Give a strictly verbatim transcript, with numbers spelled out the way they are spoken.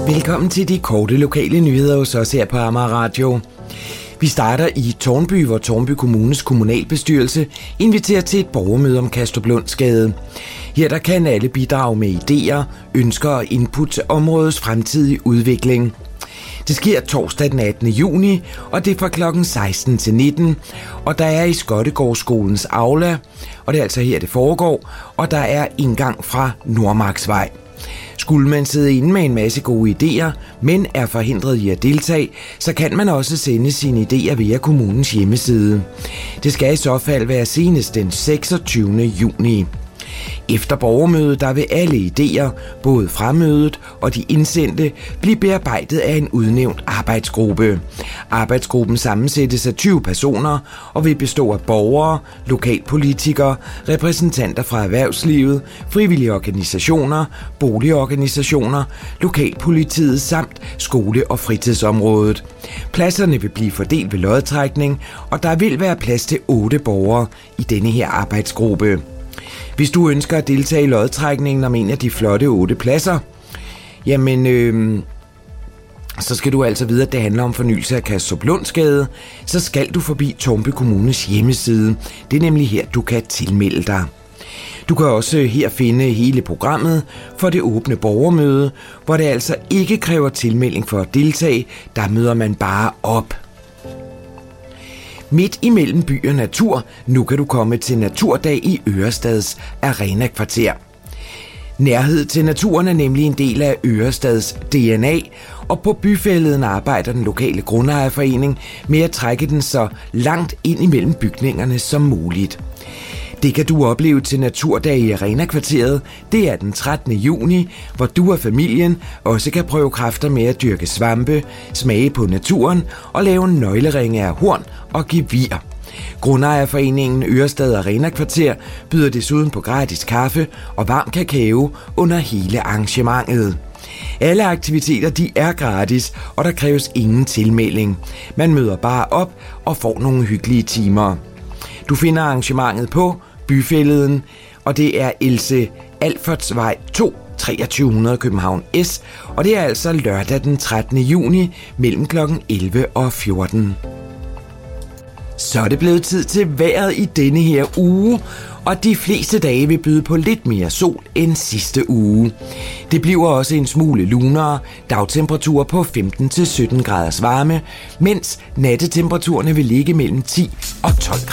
Velkommen til de korte lokale nyheder hos os her på Amager Radio. Vi starter i Tårnby, hvor Tårnby Kommunes kommunalbestyrelse inviterer til et borgermøde om Kastruplundsgade. Her der kan alle bidrage med idéer, ønsker og input til områdets fremtidige udvikling. Det sker torsdag den attende juni, og det er fra klokken seksten til nitten, og der er i Skottegårdsskolens aula, og det er altså her det foregår, og der er indgang fra Nordmarksvej. Skulle man sidde inde med en masse gode idéer, men er forhindret i at deltage, så kan man også sende sine idéer via kommunens hjemmeside. Det skal i så fald være senest den seksogtyvende juni. Efter borgermødet, der vil alle idéer, både fra mødet og de indsendte, blive bearbejdet af en udnævnt arbejdsgruppe. Arbejdsgruppen sammensættes af tyve personer og vil bestå af borgere, lokalpolitikere, repræsentanter fra erhvervslivet, frivillige organisationer, boligorganisationer, lokalpolitiet samt skole- og fritidsområdet. Pladserne vil blive fordelt ved lodtrækning, og der vil være plads til otte borgere i denne her arbejdsgruppe. Hvis du ønsker at deltage i lodtrækningen om en af de flotte otte pladser, jamen øh, så skal du altså vide, at det handler om fornyelse af Kastruplundsgade, så skal du forbi Tårnby Kommunes hjemmeside. Det er nemlig her, du kan tilmelde dig. Du kan også her finde hele programmet for det åbne borgermøde, hvor det altså ikke kræver tilmelding for at deltage, der møder man bare op. Midt imellem by og natur, nu kan du komme til Naturdag i Ørestads Arena-kvarter. Nærhed til naturen er nemlig en del af Ørestads D N A, og på byfælleden arbejder den lokale grundejerforening med at trække den så langt ind imellem bygningerne som muligt. Det kan du opleve til Naturdag i Arena-kvarteret. Det er den trettende juni, hvor du og familien også kan prøve kræfter med at dyrke svampe, smage på naturen og lave nøgleringe af horn og gevir. Grundejerforeningen Ørestad Arena-kvarter byder desuden på gratis kaffe og varm kakao under hele arrangementet. Alle aktiviteter de er gratis, og der kræves ingen tilmelding. Man møder bare op og får nogle hyggelige timer. Du finder arrangementet på Byfælleden, og det er Else Alfertsvej to, treogtyve hundrede København S, og det er altså lørdag den trettende juni mellem klokken elleve og fjorten. Så er det blevet tid til vejret i denne her uge, og de fleste dage vil byde på lidt mere sol end sidste uge. Det bliver også en smule lunere, dagtemperaturer på femten til sytten graders varme, mens nattetemperaturerne vil ligge mellem ti og tolv grader.